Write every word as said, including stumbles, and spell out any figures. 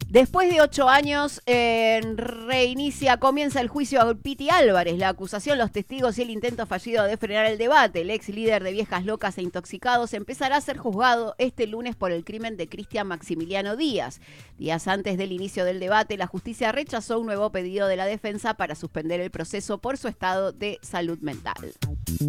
Después de ocho años, eh, reinicia, comienza el juicio a Piti Álvarez. La acusación, los testigos y el intento fallido de frenar el debate. El ex líder de Viejas Locas e Intoxicados empezará a ser juzgado este lunes por el crimen de Cristian Maximiliano Díaz. Días antes del inicio del debate, la justicia rechazó un nuevo pedido de la defensa para suspender el proceso por su estado de salud mental.